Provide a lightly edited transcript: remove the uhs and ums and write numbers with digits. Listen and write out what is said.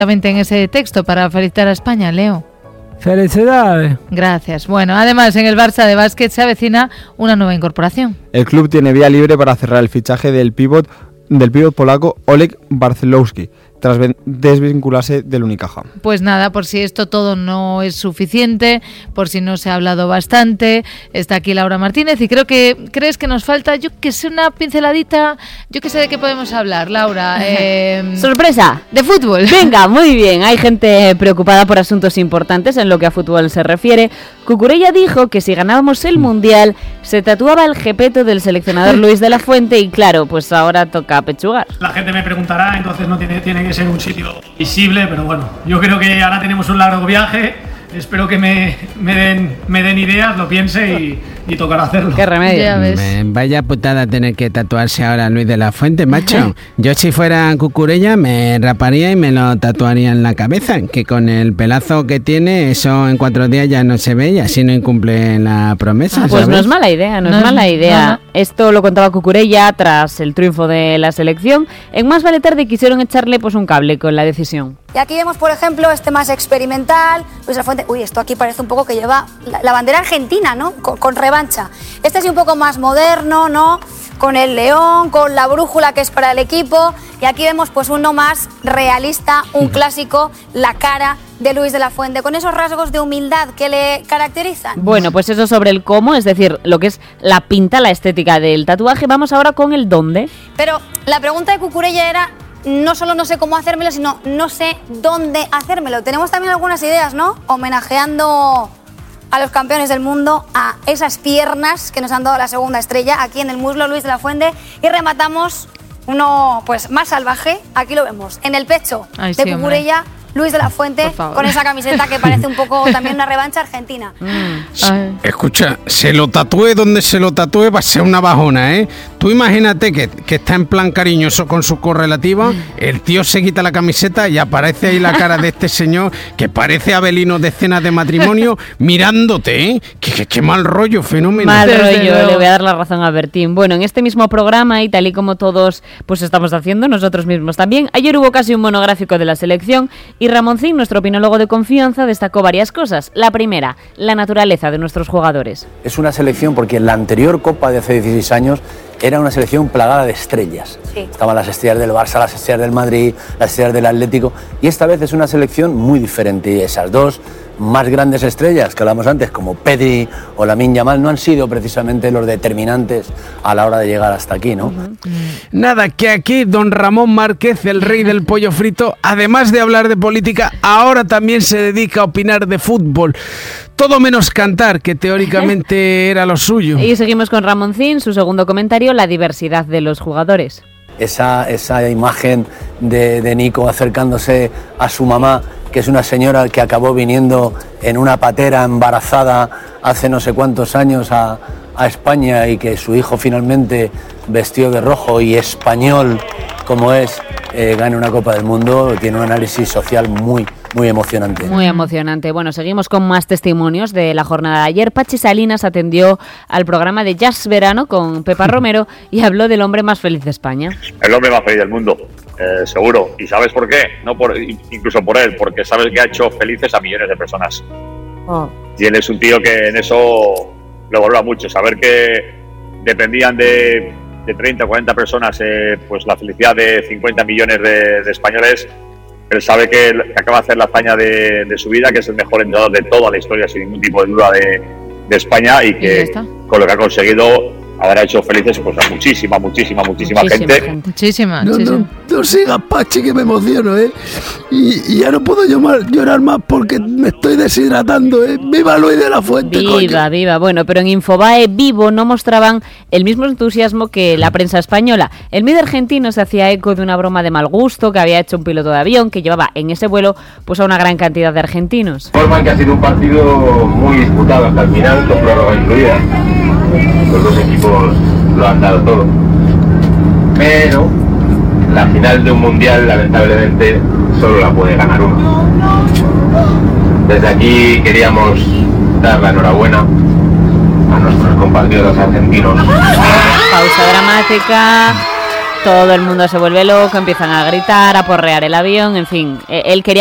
en ese texto para felicitar a España, Leo. ¡Felicidades! Gracias. Bueno, además en el Barça de básquet se avecina una nueva incorporación. El club tiene vía libre para cerrar el fichaje del pívot polaco Oleg Barcelowski, tras desvincularse del Unicaja. Pues nada, por si esto todo no es suficiente, por si no se ha hablado bastante, está aquí Laura Martínez y crees que nos falta, yo que sé, una pinceladita, yo que sé de qué podemos hablar, Laura. ¡Sorpresa! De fútbol. Venga, muy bien, hay gente preocupada por asuntos importantes en lo que a fútbol se refiere. Cucurella dijo que si ganábamos el Mundial se tatuaba el jepeto del seleccionador Luis de la Fuente y claro, pues ahora toca pechugar. La gente me preguntará, entonces no tiene que ser un sitio visible, pero bueno, yo creo que ahora tenemos un largo viaje, espero que me den ideas, lo piense y tocará hacerlo. Qué remedio. Vaya putada tener que tatuarse ahora Luis de la Fuente, macho. Yo si fuera Cucurella me raparía y me lo tatuaría en la cabeza, que con el pelazo que tiene eso en 4 días ya no se ve y así no incumple la promesa. Pues ¿sabes? no es mala idea, no es mala idea. No. Esto lo contaba Cucurella tras el triunfo de la selección. En Más Vale Tarde quisieron echarle pues un cable con la decisión. Y aquí vemos, por ejemplo, este más experimental, Luis de la Fuente. Uy, esto aquí parece un poco que lleva la bandera argentina, ¿no? Con revancha. Este es un poco más moderno, ¿no? Con el león, con la brújula que es para el equipo. Y aquí vemos pues uno más realista, un clásico, la cara de Luis de la Fuente, con esos rasgos de humildad que le caracterizan. Bueno, pues eso sobre el cómo, es decir, lo que es la pinta, la estética del tatuaje. Vamos ahora con el dónde. Pero la pregunta de Cucurella era... No solo no sé cómo hacérmelo, sino no sé dónde hacérmelo. Tenemos también algunas ideas, ¿no? Homenajeando a los campeones del mundo, a esas piernas que nos han dado la segunda estrella, aquí en el muslo Luis de la Fuente. Y rematamos uno pues más salvaje, aquí lo vemos, en el pecho de Cucurella, Luis de la Fuente, con esa camiseta que parece un poco también una revancha argentina. Escucha, se lo tatúe donde se lo tatúe va a ser una bajona, ¿eh? Tú imagínate que está en plan cariñoso con su correlativa, el tío se quita la camiseta y aparece ahí la cara de este señor que parece Abelino de escenas de matrimonio mirándote, ¿eh? Qué mal rollo, fenómeno. Mal rollo, le voy a dar la razón a Bertín. Bueno, en este mismo programa y tal y como todos pues estamos haciendo nosotros mismos también, ayer hubo casi un monográfico de la selección y Ramoncín, nuestro opinólogo de confianza, destacó varias cosas. La primera, la naturaleza de nuestros jugadores. Es una selección porque en la anterior Copa de hace 16 años era una selección plagada de estrellas. Sí. Estaban las estrellas del Barça, las estrellas del Madrid, las estrellas del Atlético, y esta vez es una selección muy diferente. Y esas dos más grandes estrellas que hablamos antes, como Pedri o Lamine Yamal, no han sido precisamente los determinantes a la hora de llegar hasta aquí, ¿no? Nada, que aquí don Ramón Márquez, el rey del pollo frito, además de hablar de política, ahora también se dedica a opinar de fútbol. Todo menos cantar, que teóricamente era lo suyo. Y seguimos con Ramoncín, su segundo comentario, la diversidad de los jugadores. Esa imagen de Nico acercándose a su mamá, que es una señora que acabó viniendo en una patera embarazada hace no sé cuántos años a España y que su hijo finalmente vestido de rojo y español como es, gane una Copa del Mundo, tiene un análisis social muy emocionante. Muy emocionante. Bueno, seguimos con más testimonios de la jornada de ayer. Pachi Salinas atendió al programa de Jazz Verano con Pepa Romero y habló del hombre más feliz de España. El hombre más feliz del mundo, seguro. ¿Y sabes por qué? No incluso por él, porque sabes que ha hecho felices a millones de personas. Y él es un tío que en eso lo valora mucho. Saber que dependían de 30 o 40 personas, pues la felicidad de 50 millones de españoles. Él sabe que acaba de hacer la hazaña de su vida, que es el mejor entrenador de toda la historia, sin ningún tipo de duda, de España, y que con lo que ha conseguido habrá hecho felices pues a muchísima gente. Muchísima. No sigas, Pachi, que me emociono, ¿eh? Y ya no puedo llorar más porque me estoy deshidratando, ¿eh? ¡Viva Luis de la Fuente, Viva. Bueno, pero en Infobae Vivo no mostraban el mismo entusiasmo que la prensa española. El medio argentino se hacía eco de una broma de mal gusto que había hecho un piloto de avión que llevaba en ese vuelo pues a una gran cantidad de argentinos. Forman que ha sido un partido muy disputado hasta el final, con prórroga incluida. Los dos equipos lo han dado todo. Pero la final de un mundial, lamentablemente, solo la puede ganar uno. Desde aquí queríamos dar la enhorabuena a nuestros compatriotas argentinos. Pausa dramática. Todo el mundo se vuelve loco, empiezan a gritar, a porrear el avión, en fin. Él quería